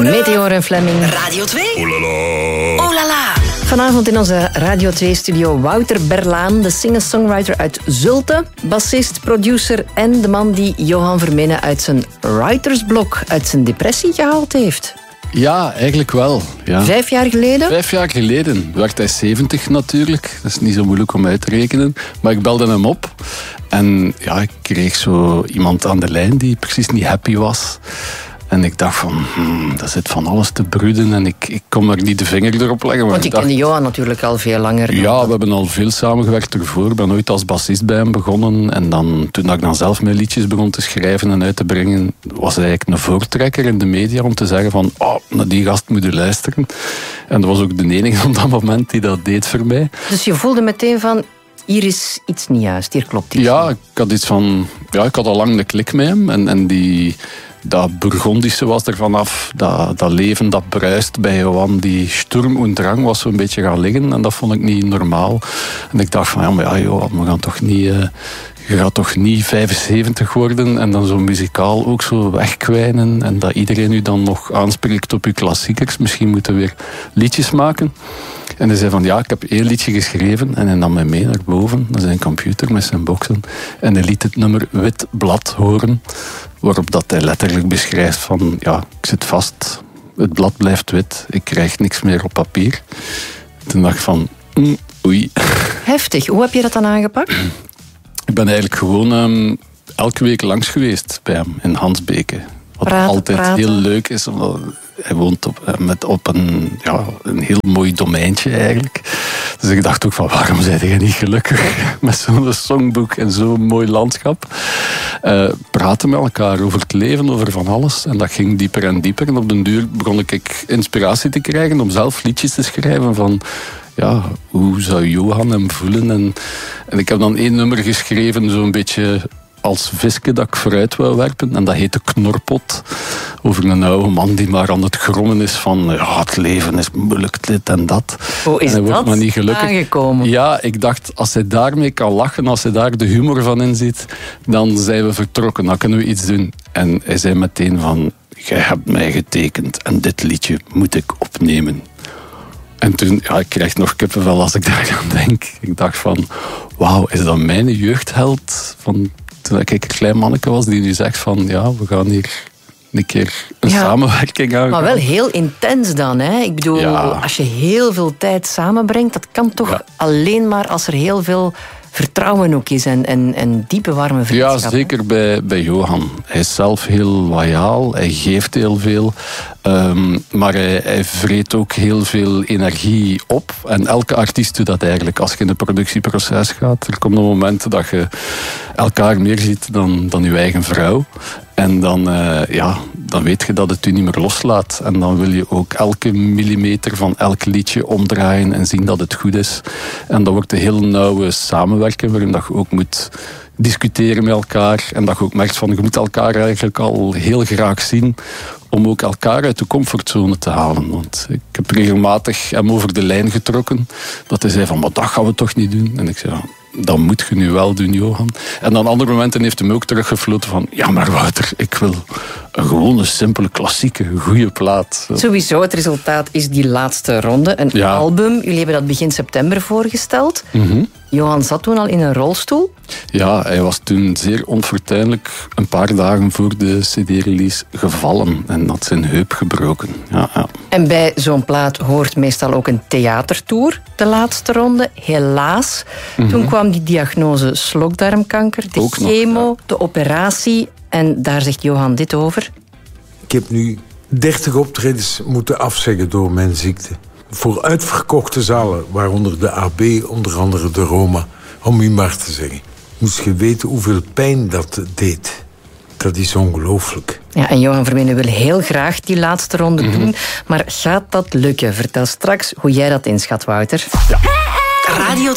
Meteor en Fleming. Radio 2. Oh la la. Oh la la. Vanavond in onze Radio 2-studio Wouter Berlaan, de singer-songwriter uit Zulte, bassist, producer en de man die Johan Vermenen uit zijn writersblok, uit zijn depressie gehaald heeft. Ja, eigenlijk wel. Ja. 5 jaar geleden? 5 jaar geleden werd hij 70 natuurlijk. Dat is niet zo moeilijk om uit te rekenen. Maar ik belde hem op. En ja, ik kreeg zo iemand aan de lijn die precies niet happy was. En ik dacht van, dat zit van alles te broeden en ik kon er niet de vinger erop leggen. Maar want je kende Johan natuurlijk al veel langer. Ja, we hebben al veel samengewerkt ervoor. Ik ben ooit als bassist bij hem begonnen. En dan, toen ik dan zelf mijn liedjes begon te schrijven en uit te brengen, was hij eigenlijk een voortrekker in de media om te zeggen van, naar die gast moet je luisteren. En dat was ook de enige op dat moment die dat deed voor mij. Dus je voelde meteen van, hier is iets niet juist, hier klopt iets niet. Ik had iets van, ik had al lang een klik met hem. En dat Burgondische was er vanaf, dat leven dat bruist bij Johan, die Sturm und Drang was zo'n beetje gaan liggen en dat vond ik niet normaal. En ik dacht van, Johan, we gaan toch niet, je gaat toch niet 75 worden en dan zo muzikaal ook zo wegkwijnen en dat iedereen u dan nog aanspreekt op uw klassiekers. Misschien moeten we weer liedjes maken. En hij zei van, ik heb 1 liedje geschreven en hij nam mij mee naar boven, naar zijn computer met zijn boxen. En hij liet het nummer Wit Blad horen, waarop dat hij letterlijk beschrijft van, ik zit vast, het blad blijft wit, ik krijg niks meer op papier. Toen dacht ik van, oei. Heftig, hoe heb je dat dan aangepakt? Ik ben eigenlijk gewoon elke week langs geweest bij hem in Hansbeke. Wat altijd heel leuk is, omdat hij woont op een heel mooi domeintje eigenlijk. Dus ik dacht ook van, waarom ben je niet gelukkig met zo'n songboek en zo'n mooi landschap? Praten met elkaar over het leven, over van alles. En dat ging dieper en dieper. En op den duur begon ik inspiratie te krijgen om zelf liedjes te schrijven van, hoe zou Johan hem voelen? En ik heb dan 1 nummer geschreven, zo'n beetje als visje dat ik vooruit wou werpen. En dat heette Knorpot. Over een oude man die maar aan het grommen is van, het leven is moeilijk, dit en dat. Hoe is en hij wordt maar niet gelukkig aangekomen? Ja, ik dacht, als hij daarmee kan lachen, als hij daar de humor van inziet, dan zijn we vertrokken, dan kunnen we iets doen. En hij zei meteen van, jij hebt mij getekend en dit liedje moet ik opnemen. En toen, ik krijg nog kippenvel als ik daar aan denk. Ik dacht van, wauw, is dat mijn jeugdheld van toen ik een klein manneke was, die nu zegt van, we gaan hier een keer een samenwerking aan. Maar wel heel intens dan, hè? Ik bedoel, als je heel veel tijd samenbrengt, dat kan toch alleen maar als er heel veel vertrouwen ook is en diepe warme vriendschap. Ja, zeker bij Johan. Hij is zelf heel loyaal, hij geeft heel veel, maar hij vreet ook heel veel energie op. En elke artiest doet dat eigenlijk. Als je in een productieproces gaat, er komt een moment dat je elkaar meer ziet dan je eigen vrouw. En dan weet je dat het u niet meer loslaat. En dan wil je ook elke millimeter van elk liedje omdraaien en zien dat het goed is. En dat wordt een heel nauwe samenwerking, waarin dat je ook moet discussiëren met elkaar. En dat je ook merkt van, je moet elkaar eigenlijk al heel graag zien om ook elkaar uit de comfortzone te halen. Want ik heb regelmatig hem over de lijn getrokken, dat hij zei van, maar dat gaan we toch niet doen? En ik zei, dat moet je nu wel doen, Johan. En aan andere momenten heeft hij me ook teruggefloten van, maar Wouter, ik wil een gewone, simpele, klassieke, goede plaat. Sowieso, het resultaat is die laatste ronde. Een album, jullie hebben dat begin september voorgesteld. Mm-hmm. Johan zat toen al in een rolstoel. Ja, hij was toen zeer onfortuinlijk een paar dagen voor de CD-release gevallen en had zijn heup gebroken. Ja. En bij zo'n plaat hoort meestal ook een theatertour, de laatste ronde. Helaas. Mm-hmm. Toen kwam die diagnose slokdarmkanker, de ook chemo, de operatie. En daar zegt Johan dit over. Ik heb nu 30 optredens moeten afzeggen door mijn ziekte. Voor uitverkochte zalen, waaronder de AB, onder andere de Roma, om u maar te zeggen. Moest je weten hoeveel pijn dat deed. Dat is ongelooflijk. Ja, en Johan Vermenen wil heel graag die laatste ronde doen. Maar gaat dat lukken? Vertel straks hoe jij dat inschat, Wouter. Ja. Radio 2.